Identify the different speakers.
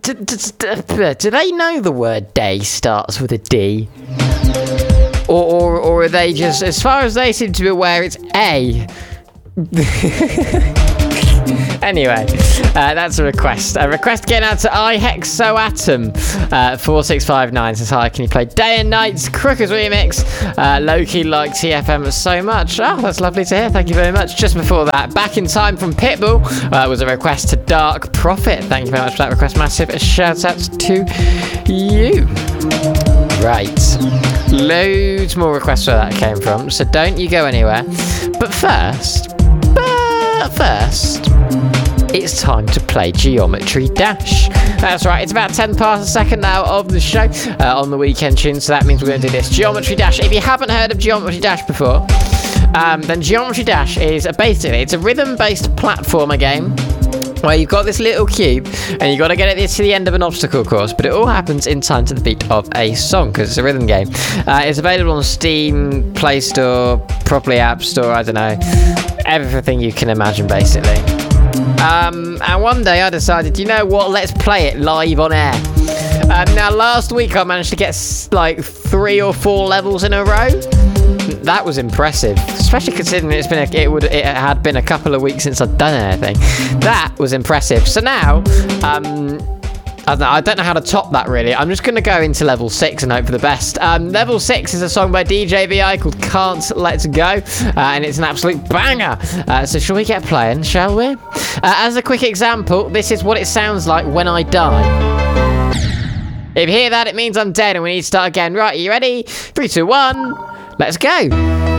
Speaker 1: Do they know the word day starts with a D? Or are they just, as far as they seem to be aware, it's A? Anyway, that's a request. A request getting out to iHexoatom 4659 says, hi, can you play Day and Night's Crookers remix? Loki likes TFM so much. Oh, that's lovely to hear. Thank you very much. Just before that, Back in Time from Pitbull was a request to Dark Prophet. Thank you very much for that request. Massive shout outs to you. Right. Loads more requests where that came from, so don't you go anywhere. But first, it's time to play Geometry Dash. That's right, it's about 10 past the second now of the show on the weekend tune, so that means we're going to do this. Geometry Dash. If you haven't heard of Geometry Dash before, then Geometry Dash is basically, it's a rhythm-based platformer game where you've got this little cube and you've got to get it to the end of an obstacle course, but it all happens in time to the beat of a song because it's a rhythm game. It's available on Steam, Play Store, probably App Store, I don't know, everything you can imagine basically. And one day I decided, you know what, let's play it live on air. Now last week I managed to get like 3 or 4 levels in a row. That was impressive, especially considering it had been a couple of weeks since I'd done anything. That was impressive. So now, I don't know how to top that really. I'm just going to go into level 6 and hope for the best. Level 6 is a song by DJ VI called Can't Let Go, and it's an absolute banger. So shall we get playing, shall we? As a quick example, this is what it sounds like when I die. If you hear that, it means I'm dead and we need to start again. Right, are you ready? 3, 2, 1, let's go.